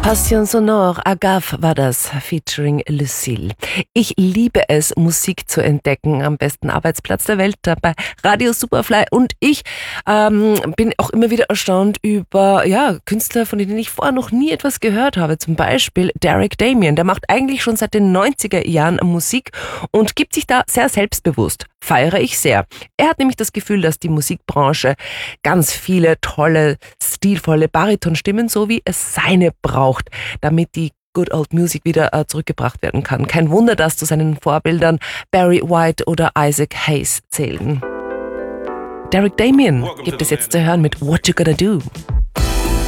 Passion Sonore, Agave war das, featuring Lucille. Ich liebe es, Musik zu entdecken, am besten Arbeitsplatz der Welt, da bei Radio Superfly. Und ich bin auch immer wieder erstaunt über Künstler, von denen ich vorher noch nie etwas gehört habe. Zum Beispiel Derek Damien, der macht eigentlich schon seit den 90er Jahren Musik und gibt sich da sehr selbstbewusst. Feiere ich sehr. Er hat nämlich das Gefühl, dass die Musikbranche ganz viele tolle, stilvolle Baritonstimmen, so wie es seine braucht, damit die Good Old Music wieder zurückgebracht werden kann. Kein Wunder, dass zu seinen Vorbildern Barry White oder Isaac Hayes zählen. Derek Damien gibt es jetzt zu hören mit What You Gonna Do.